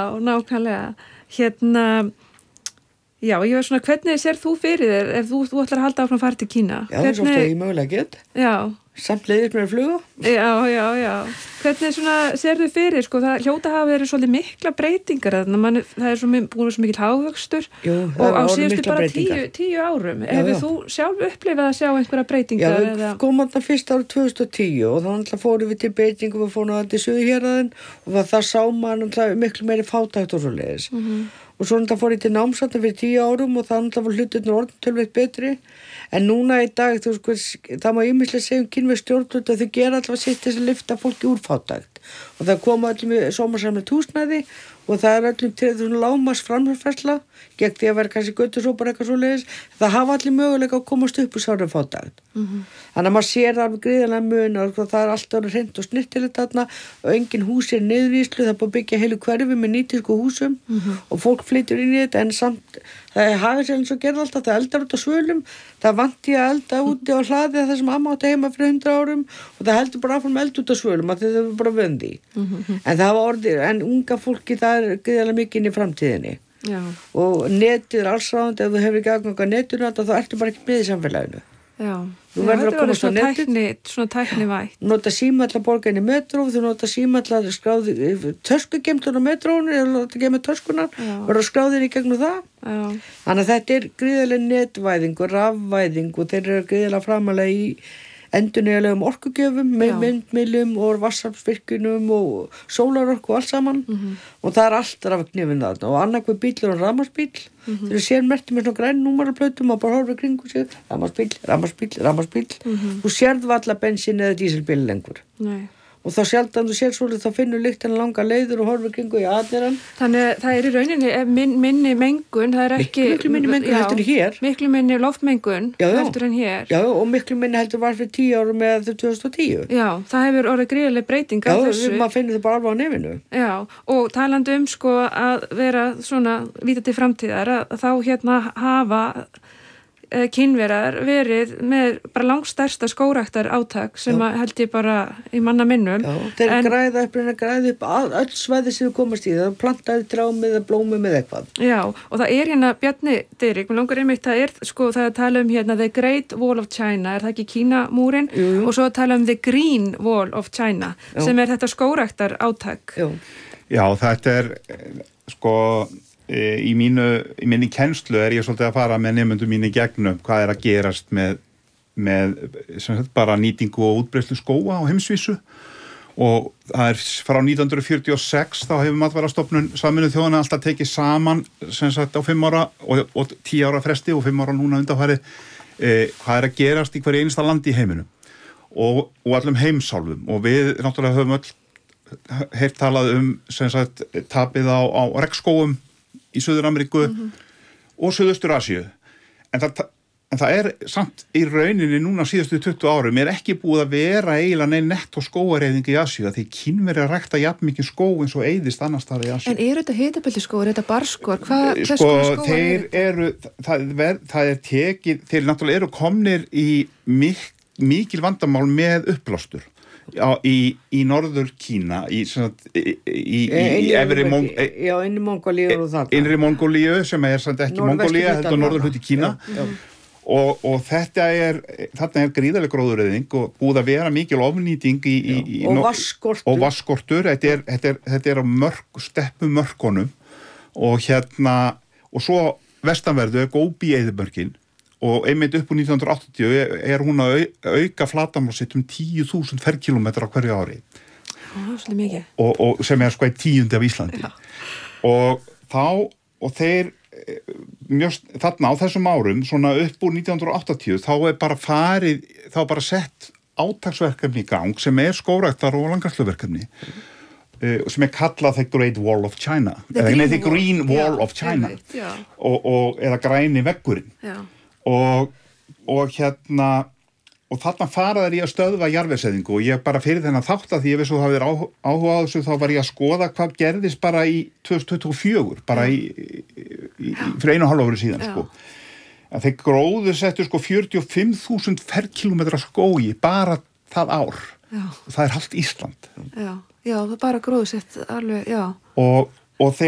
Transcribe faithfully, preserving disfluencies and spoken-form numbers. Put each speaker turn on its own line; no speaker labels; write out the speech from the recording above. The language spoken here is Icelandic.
nákvæmlega. Hérna, já, ég var svona, hvernig sér þú fyrir þér ef þú, þú ætlar að halda áfram að fara til Kína?
Já, hvernig... svo ofta ég mögulega get.
Já.
Samt leiðir mér að fluga.
Já, já, já. Hvernig svona sér þú fyrir, sko, það hljóta hafa verið svolítið mikla breytingar þarna, man, það er svo, búin svo mikil hagvöxtur
Jú,
og á síðustu bara tíu, tíu árum.
Já,
Hefur
já.
þú sjálf upplifað að sjá einhverja breytingar?
Já, við komum þarna fyrst árið tvö þúsund og tíu og þá náttúrulega fórum við til Beijing og við fórum að til Suðurhéraðinn og það sá maður náttúrulega miklu meiri fátækt og svoleiðis.
Mm-hmm.
Og svo náttúrulega fór ég til námsatna fyrir tíu árum og það náttúrulega var hlutirnir orðin tölveitt betri. En núna í dag, þú sko, það má ýmislega segja um kínversk stjórnvöld að þau gera allavega sitt þess að lyfta fólki úr fátækt. Og það koma öllum í sómasamlegt húsnæði og það er öllum til þessum lágmarks framfærsla gegn því að vera kannski göttusópar eitthvað svoleiðis. Það hafa allir möguleika að komast upp úr sárið fátækt. Mm-hmm. Þannig að maður sér alveg gríðarlega mun og það er alltaf orðið hreint og snirtilegt þarna og engin hús er niðurvíslu, það er búið að byggja heilu hverfi með nýtísku húsum mm-hmm. og fólk flytur inn í þetta en samt það er hafið sér eins og gerði alltaf, það eldar út á svölum, það vanti að elda úti á hlaði það sem amma átti heima fyrir hundra árum og það heldur bara áfram eld út á svölum að þetta er bara vöndi. Mm-hmm. En það var orðið, en unga fólki það er gríðarlega mikið inn í framtíðinni. Já. Og netið er allsráðandi, ef þú hefur ekki aðgang að netinu þá ertu bara ekki með í samfélaginu.
Já,
þú
Já
verður að komast á netið.
Tækni, svona tæknivætt.
Nota símalla borga inn í metró, þú nota símalla skráði töskugemtlun á metrónu, eða nota gemma töskunar, verður að skráði inn í gegnum það. Já. Þannig að þetta er gríðarlega netvæðing og rafvæðing og þeir eru gríðarlega framalega í endurnýjanlegum orkugjöfum með myndmiðlum og vatnsaflsvirkjunum og sólarorku og allt saman mm-hmm. og það er allt rafknifin þarna og annarkveð bíl og rafmagnsbíl mm-hmm. þeir sér merkti með svona græn númeraplötum og bara horfir kringu sig rafmagnsbíl, rafmagnsbíl, rafmagnsbíl mm-hmm. þú sérð valla bensín eða dísilbíl lengur. Nei. Og þá sjaldan þú sér svolítið þá finnur lyktina langa leiður og horfir kringu í aðnirann.
Þannig það er í rauninni min, minni mengun, það er ekki...
Miklu minni mengun já, heldur hér.
Miklu minni loftmengun
já, já.
heldur en hér.
Já, og miklu minni heldur var fyrir tíu árum með þau tvö þúsund og tíu.
Já, það hefur orðið gríðarleg breyting
af þessu. Já, maður finnir það bara alveg á nefinu. Já,
og talandi um sko að vera svona líta til framtíðar að þá hérna hafa... Kínverjar verið með bara langstærsta skógræktar átak sem að held ég bara í manna minnum.
Já, þeir en, græða upp, reyna að græða upp all, öll svæði sem þú komast í, það plantaði trámið eða blómið eða eitthvað. Já, og það er hérna Bjarni Diðrik, mér langar einmitt, það er sko það að tala um hérna The Great Wall of China, er það ekki Kínamúrin og svo að tala um The Green Wall of China jú. Sem er þetta skógræktar átak.
Jú. Já, þetta er sko í mínu, í minni kennslu er ég svolítið að fara með nemendum mínu gegnum hvað er að gerast með, með sem sagt bara nýtingu og útbreiðslu skóga á heimsvísu og það er frá nítján hundruð fjörutíu og sex þá hefur Matvælastofnun Sameinuðu þjóðanna alltaf tekið saman sem sagt á fimm ára og, og tíu ára fresti og fimm ára núna undanfarið eh, hvað er að gerast í hverju einasta landi í heiminum og, og allum heimsálfum og við náttúrulega höfum öll heyrt talað um sem sagt tapið á, á regnskógum í Suður-Ameríku mm-hmm. og Suðaustur-Asíu en það, en það er samt í rauninni núna síðustu tuttugu árum er ekki búið að vera eiginlega neinn netto skógareyðing í Asíu því Kínverjar rækta jafn mikið skóg eins og eyðist annars staðar í Asíu.
En eru þetta hitabeltisskógar, er þetta barskógar? Hvað
sko,
skógar
þeir eru það, ver, það er tekið, þeir náttúrulega eru komnir í mik, mikil vandamál með uppblástur Já, í, í norður Kína í, í, í, í efri Mong,
já, inni Mongólíu og það
innri Mongólíu sem er samt ekki Mongólía, þetta er norður hluti Kína já, já. Og, og þetta er þarna er gríðarleg gróðureyðing og búið að vera mikil ofnýting í, í, í,
og vatnsskortur
og vatnsskortur, þetta er, þetta er, þetta er á mörk, steppu mörkunum og hérna og svo vestanverðu er Góbi-eyðimörkin og einmitt upp úr nítján hundruð áttatíu er hún að auka flatarmál sitt um tíu þúsund ferkílómetra á hverju ári.
Ó, svolítið mikið.
Og, og sem er sko eitt tíundi af Íslandi. Já. Og þá, og þeir, mjög, þarna á þessum árum, svona upp úr nítján hundruð áttatíu, þá er bara farið, þá er bara sett átaksverkefni í gang sem er skógræktar og landgræðsluverkefni. Mm. Uh, sem er kallað The Great Wall of China. The Green, nei, the green Wall já, of China. Og, og, eða græni veggurinn. Já. Og, og hérna og þarna fara þær í að stöðva jarðvegseyðingu og ég bara fyrir þennan þátt að því ég veist að það er áhuga á þessu þá var ég að skoða hvað gerðist bara í tvö þúsund tuttugu og fjögur bara í, í, í fyrir einu og hálfu ári síðan sko. Að þeir gróðu settu sko fjörutíu og fimm þúsund ferkílómetra skógi bara það ár já. Og það er halvt Ísland
já, já, það bara gróðu sett alveg, já
og, og þeir